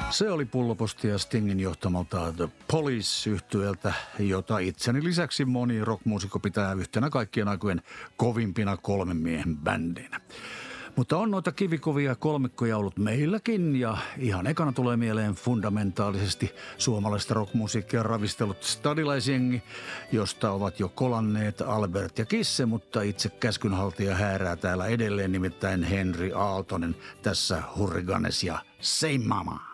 Se oli Pullopostia Stingin johtamalta The Police-yhtyeltä, jota itseni lisäksi moni rockmuusikko pitää yhtenä kaikkien aikojen kovimpina kolmen miehen bändeinä. Mutta on noita kivikovia kolmikkoja ollut meilläkin ja ihan ekana tulee mieleen fundamentaalisesti suomalaista rockmusiikkia ravistellut stadilaisjengi, josta ovat jo kolanneet Albert ja Kisse, mutta itse käskynhaltija häärää täällä edelleen, nimittäin Henry Aaltonen tässä Hurriganes ja Say Mama.